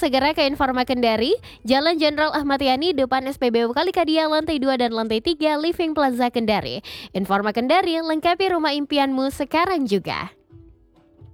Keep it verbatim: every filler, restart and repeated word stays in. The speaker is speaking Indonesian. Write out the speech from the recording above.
segera ke Informa Kendari, Jalan Jenderal Ahmad Yani depan S P B U Kalikadia lantai dua dan lantai tiga Living Plaza Kendari. Informa Kendari, lengkapi rumah impianmu sekarang juga.